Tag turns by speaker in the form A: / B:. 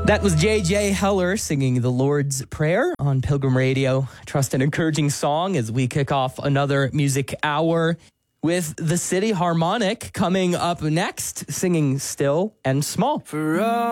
A: That was J.J. Heller singing the Lord's Prayer on Pilgrim Radio. Trust an encouraging song as we kick off another music hour with the City Harmonic coming up next, singing Still and Small.
B: For all